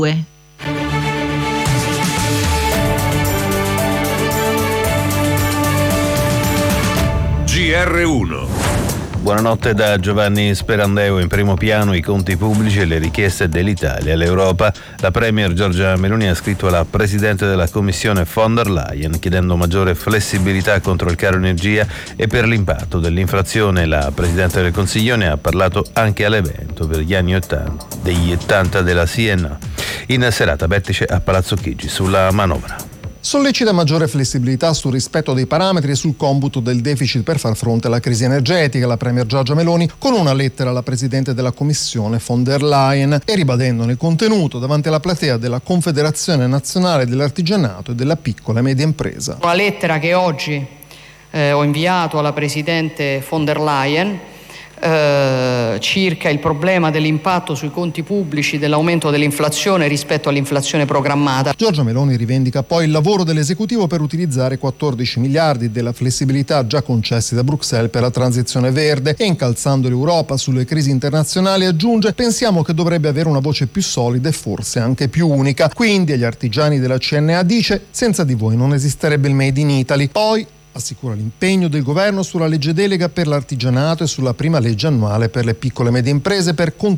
GR1. Buonanotte da Giovanni Sperandeo. In primo piano i conti pubblici e le richieste dell'Italia all'Europa. La Premier Giorgia Meloni ha scritto alla Presidente della Commissione von der Leyen chiedendo maggiore flessibilità contro il caro energia e per l'impatto dell'inflazione. La Presidente del Consiglio ne ha parlato anche all'evento per gli anni degli 80 della CNA. In serata Bettice a Palazzo Chigi sulla manovra. Sollecita maggiore flessibilità sul rispetto dei parametri e sul computo del deficit per far fronte alla crisi energetica. La Premier Giorgia Meloni con una lettera alla Presidente della Commissione von der Leyen e ribadendone il contenuto davanti alla platea della Confederazione Nazionale dell'Artigianato e della Piccola e Media Impresa. Una lettera che oggi ho inviato alla Presidente von der Leyen circa il problema dell'impatto sui conti pubblici dell'aumento dell'inflazione rispetto all'inflazione programmata. Giorgia Meloni rivendica poi il lavoro dell'esecutivo per utilizzare 14 miliardi della flessibilità già concessi da Bruxelles per la transizione verde e incalzando l'Europa sulle crisi internazionali aggiunge: pensiamo che dovrebbe avere una voce più solida e forse anche più unica. Quindi agli artigiani della CNA dice: senza di voi non esisterebbe il Made in Italy. Poi assicura l'impegno del governo sulla legge delega per l'artigianato e sulla prima legge annuale per le piccole e medie imprese per